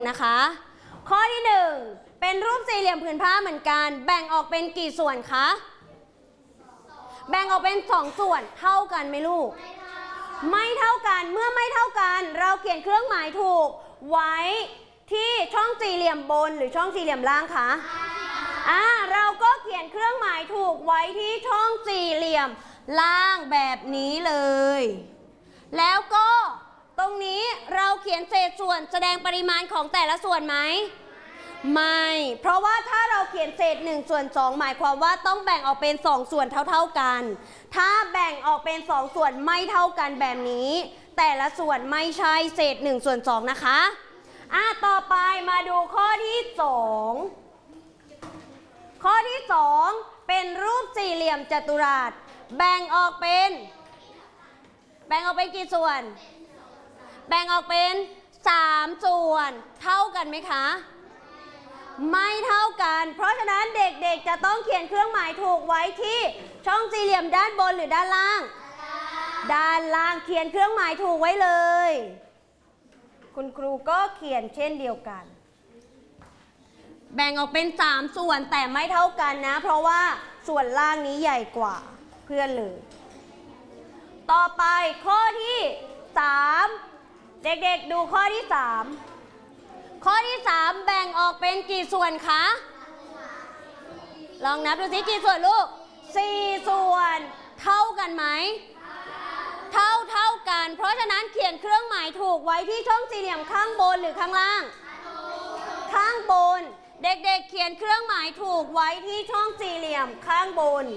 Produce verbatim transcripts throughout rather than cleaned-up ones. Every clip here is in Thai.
นะคะข้อที่หนึ่งเป็นรูปสี่เหลี่ยมผืนผ้าเหมือนกันแบ่งออกเป็นกี่ส่วนคะแบ่งออกเป็นสองส่วนเท่ากันไหมลูกไม่เท่ากันเมื่อไม่เท่ากันเราเขียนเครื่องหมายถูกไว้ที่ช่องสี่เหลี่ยมบนหรือช่องสี่เหลี่ยมล่างคะอ่าเราก็เขียนเครื่องหมายถูกไว้ที่ช่องสี่เหลี่ยมล่างแบบนี้เลยแล้วก็ตรงนี้เราเขียนเศษส่วนแสดงปริมาณของแต่ละส่วนไหมไม่เพราะว่าถ้าเราเขียนเศษหนึ่งส่วนสองหมายความว่าต้องแบ่งออกเป็นสองส่วนเท่าๆกันถ้าแบ่งออกเป็นสองส่วนไม่เท่ากันแบบนี้แต่ละส่วนไม่ใช่เศษหนึ่งส่วนสองนะคะอ่ะต่อไปมาดูข้อที่สองข้อที่สองเป็นรูปสี่เหลี่ยมจัตุรัสแบ่งออกเป็นแบ่งออกเป็นกี่ส่วนแบ่งออกเป็นสามส่วนเท่ากันไหมคะไม่เท่ากันเพราะฉะนั้นเด็กๆจะต้องเขียนเครื่องหมายถูกไว้ที่ช่องสี่เหลี่ยมด้านบนหรือด้านล่างด้านล่างเขียนเครื่องหมายถูกไว้เลยคุณครูก็เขียนเช่นเดียวกันแบ่งออกเป็นสามส่วนแต่ไม่เท่ากันนะเพราะว่าส่วนล่างนี้ใหญ่กว่าเพื่อนเลยต่อไปข้อที่สามเด็กๆดูข้อที่สามข้อที่สามแบ่งออกเป็นกี่ส่วนคะลองนับดูสิกี่ส่วนลูกสี่ส่วนเท่ากันไหมเท่าเท่ากันเพราะฉะนั้นเขียนเครื่องหมายถูกไว้ที่ช่องสี่เหลี่ยมข้างบนหรือข้างล่างข้างบนเด็กๆ เเขียนเครื่องหมายถูกไว้ที่ช่องสี่เหลี่ยมข้างบน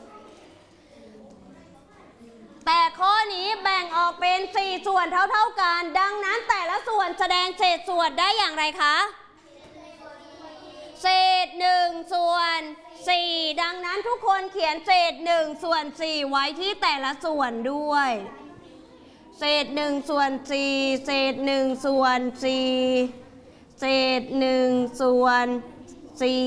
แต่ข้อนี้แบ่งออกเป็นสี่ส่วนเท่าๆกันดังนั้นแต่ละส่วนแสดงเศษส่วนได้อย่างไรคะเศษหนึ่งส่วนสี่ดังนั้นทุกคนเขียนเศษหนึ่งส่วนสี่ไว้ที่แต่ละส่วนด้วยเศษหนึ่งส่วนสี่เศษหนึ่งส่วนสี่เศษหนึ่งส่วนสี่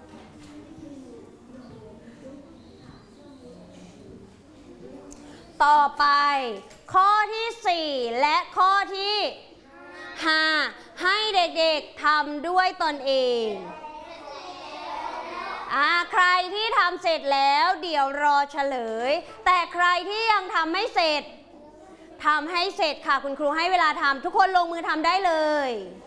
ต่อไปข้อที่สี่และข้อที่ห้าให้เด็กๆทำด้วยตนเองอ่าใครที่ทำเสร็จแล้วเดี๋ยวรอเฉลยแต่ใครที่ยังทำไม่เสร็จทำให้เสร็จค่ะคุณครูให้เวลาทำทุกคนลงมือทำได้เลย